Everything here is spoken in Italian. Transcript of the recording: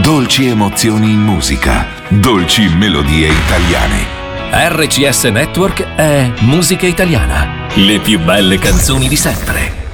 dolci emozioni in musica, dolci melodie italiane. RCS Network è musica italiana. Le più belle canzoni di sempre.